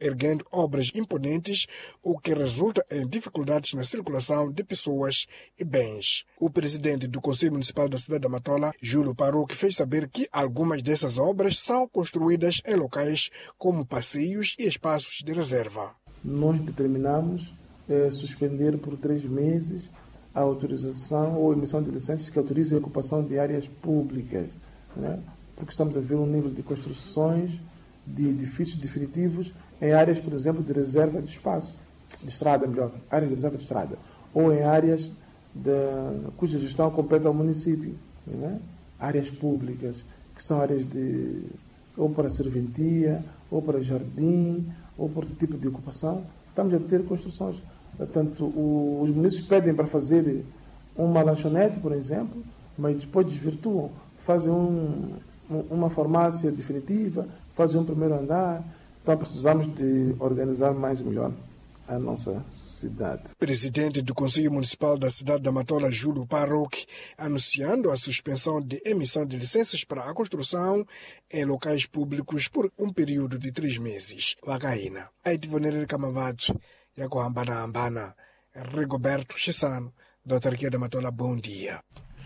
erguendo obras imponentes, o que resulta em dificuldades na circulação de pessoas e bens. O presidente do Conselho Municipal da cidade da Matola, Júlio Paruque, fez saber que algumas dessas obras são construídas em locais como passeios e espaços de reserva. Nós determinamos suspender por 3 meses a autorização ou emissão de licenças que autorizem a ocupação de áreas públicas, né? Porque estamos a ver um nível de construções de edifícios definitivos em áreas, por exemplo, de reserva de espaço, de estrada, melhor, áreas de reserva de estrada, ou em áreas cuja gestão compete ao município, né? Áreas públicas, que são áreas ou para serventia, ou para jardim, ou para outro tipo de ocupação. Estamos a ter construções. Portanto, os municípios pedem para fazer uma lanchonete, por exemplo, mas depois desvirtuam, fazem uma farmácia definitiva, fazem um primeiro andar. Então precisamos de organizar mais e melhor a nossa cidade. Presidente do Conselho Municipal da cidade da Matola, Júlio Paruque, anunciando a suspensão de emissão de licenças para a construção em locais públicos por um período de 3 meses. Wakaina, Aitivonerer Camavato, Yacoambana, Rigoberto Chissano, da autarquia da Matola, bom dia.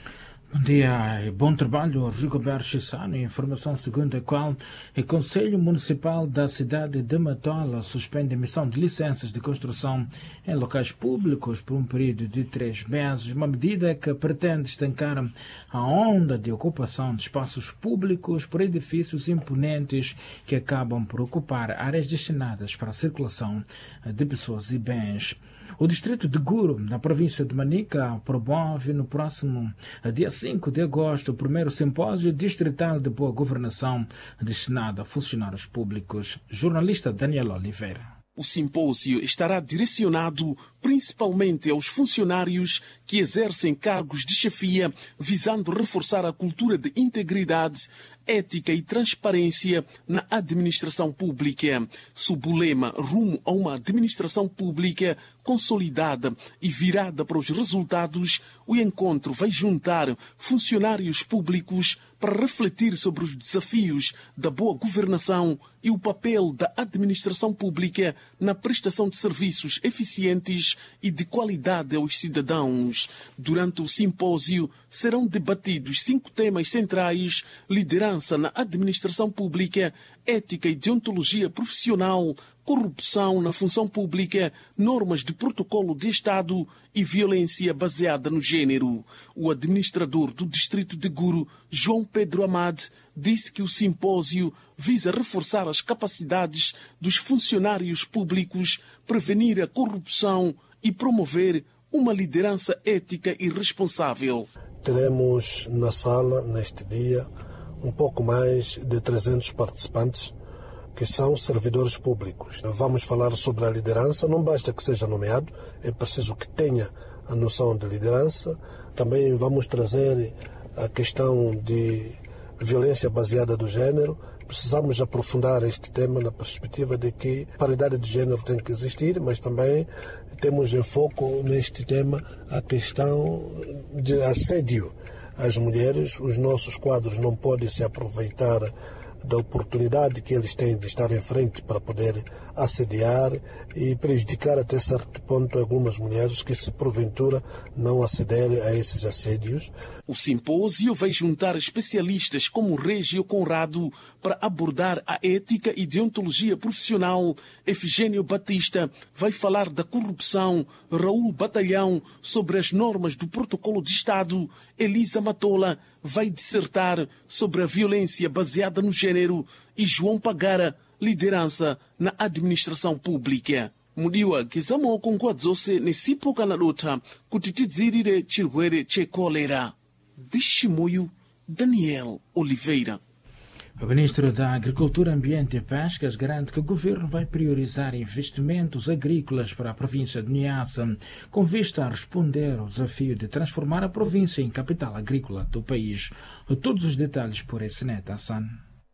Bom dia e bom trabalho, Rigoberto Chissano. Informação segundo a qual o Conselho Municipal da cidade de Matola suspende a emissão de licenças de construção em locais públicos por um período de 3 meses, uma medida que pretende estancar a onda de ocupação de espaços públicos por edifícios imponentes que acabam por ocupar áreas destinadas para a circulação de pessoas e bens. O distrito de Guru, na província de Manica, promove no próximo dia 5 de agosto o primeiro simpósio distrital de boa governação destinado a funcionários públicos. Jornalista Daniel Oliveira. O simpósio estará direcionado principalmente aos funcionários que exercem cargos de chefia, visando reforçar a cultura de integridade, ética e transparência na administração pública, sob o lema Rumo a uma administração pública consolidada e virada para os resultados. O encontro vai juntar funcionários públicos para refletir sobre os desafios da boa governação e o papel da administração pública na prestação de serviços eficientes e de qualidade aos cidadãos. Durante o simpósio serão debatidos 5 temas centrais: liderança na administração pública, ética e deontologia profissional, corrupção na função pública, normas de protocolo de Estado e violência baseada no gênero. O administrador do distrito de Guru, João Pedro Amad, disse que o simpósio visa reforçar as capacidades dos funcionários públicos, prevenir a corrupção e promover uma liderança ética e responsável. Teremos na sala, neste dia, um pouco mais de 300 participantes que são servidores públicos. Vamos falar sobre a liderança. Não basta que seja nomeado, é preciso que tenha a noção de liderança. Também vamos trazer a questão de violência baseada no género. Precisamos aprofundar este tema na perspectiva de que paridade de género tem que existir, mas também temos em foco neste tema a questão de assédio às mulheres. Os nossos quadros não podem se aproveitar da oportunidade que eles têm de estar em frente para poder assediar e prejudicar até certo ponto algumas mulheres que, se porventura não acederem a esses assédios. O simpósio vai juntar especialistas como Régio Conrado para abordar a ética e deontologia profissional. Efigênio Batista vai falar da corrupção, Raul Batalhão sobre as normas do protocolo de Estado, Elisa Matola vai dissertar sobre a violência baseada no gênero e João Pagara, liderança na administração pública. Mudiwa kizamo konkwadzose nesipoka na lota kutitidzirire chirwere chekolera. Dishimoyo Daniel Oliveira. O ministro da Agricultura, Ambiente e Pescas garante que o governo vai priorizar investimentos agrícolas para a província de Niassa, com vista a responder ao desafio de transformar a província em capital agrícola do país. Todos os detalhes por Esnet Hassan.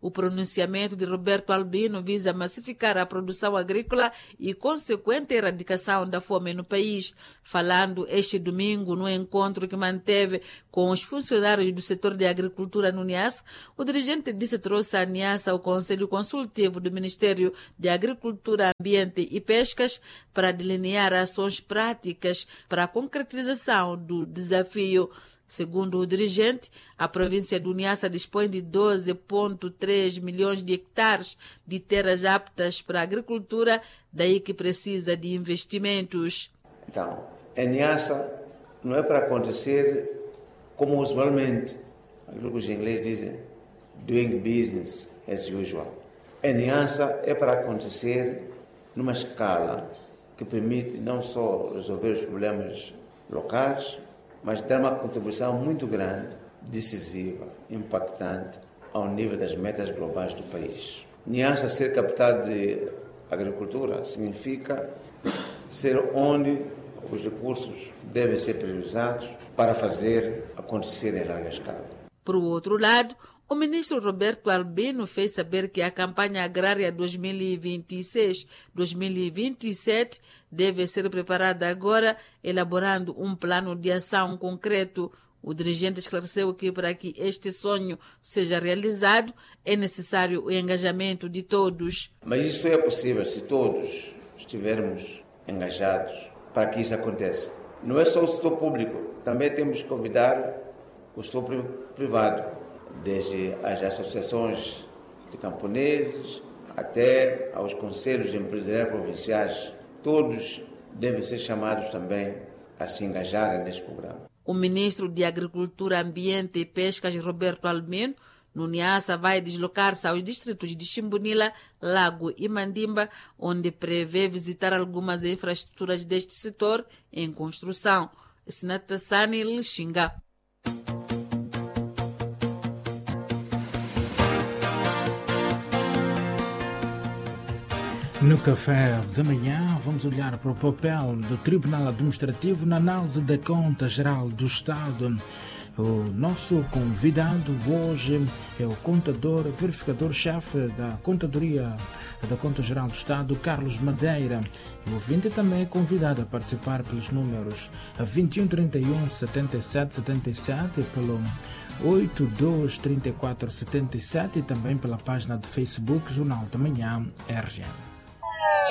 O pronunciamento de Roberto Albino visa massificar a produção agrícola e consequente erradicação da fome no país. Falando este domingo no encontro que manteve com os funcionários do setor de agricultura no Niassa, o dirigente disse trouxe a Niassa ao Conselho Consultivo do Ministério de Agricultura, Ambiente e Pescas para delinear ações práticas para a concretização do desafio. Segundo o dirigente, a província do Niassa dispõe de 12,3 milhões de hectares de terras aptas para a agricultura, daí que precisa de investimentos. Então, em Niassa não é para acontecer como usualmente, aquilo que os ingleses dizem, doing business as usual. Em Niassa é para acontecer numa escala que permite não só resolver os problemas locais, mas dar uma contribuição muito grande, decisiva, impactante ao nível das metas globais do país. Niassa ser capital de agricultura significa ser onde os recursos devem ser priorizados para fazer acontecer em larga escala. Por outro lado, o ministro Roberto Albino fez saber que a campanha agrária 2026-2027 deve ser preparada agora, elaborando um plano de ação concreto. O dirigente esclareceu que para que este sonho seja realizado é necessário o engajamento de todos. Mas isso é possível se todos estivermos engajados para que isso aconteça. Não é só o setor público, também temos que convidar o setor privado, desde as associações de camponeses até aos conselhos empresariais provinciais. Todos devem ser chamados também a se engajarem neste programa. O ministro de Agricultura, Ambiente e Pescas, Roberto Albino, no Niassa, vai deslocar-se aos distritos de Chimbunila, Lago e Mandimba, onde prevê visitar algumas infraestruturas deste setor em construção. Sinatassani Lixinga. No café da manhã, vamos olhar para o papel do Tribunal Administrativo na análise da Conta Geral do Estado. O nosso convidado hoje é o contador, verificador-chefe da Contadoria da Conta Geral do Estado, Carlos Madeira. O ouvinte também é convidado a participar pelos números 21 31 77 77 e pelo 82 34 77 e também pela página do Facebook Jornal da Manhã RGM.